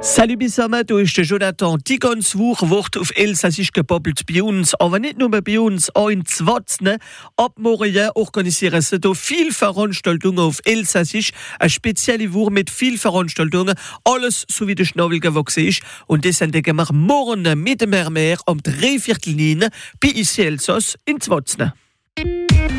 Salut bissammen, du ist der Jonathan. Die ganze Woche wird auf Elsassisch gebabbelt bei uns. Aber nicht nur bei uns, auch in Zwatzne. Ab morgen organisieren sie da viele Veranstaltungen auf Elsassisch. Eine spezielle Woche mit vielen Veranstaltungen. Alles so wie der Schnabel gewachsen ist. Und das sind wir morgen mit dem Meer am 3/4 bei IC Elsass in Zwatzne.